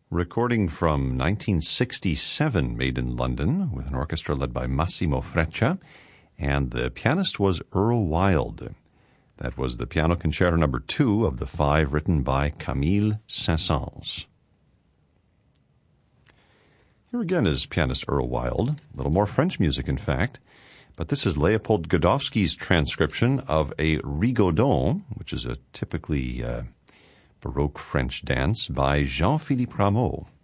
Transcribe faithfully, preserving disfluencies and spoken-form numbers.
Recording from nineteen sixty-seven, made in London, with an orchestra led by Massimo Freccia, and the pianist was Earl Wild. That was the Piano Concerto Number Two of the five written by Camille Saint-Saëns. Here again is pianist Earl Wild, a little more French music, in fact, but this is Leopold Godowsky's transcription of a rigodon, which is a typically uh, Baroque French dance by Jean-Philippe Rameau.